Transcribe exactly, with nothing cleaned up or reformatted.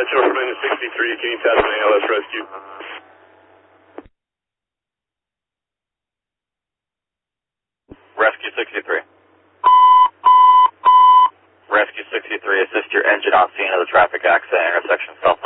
Chauffeur minus sixty-three, can you tap an A L S rescue? Rescue sixty-three. Rescue sixty-three, assist your engine on scene of the traffic accident intersection south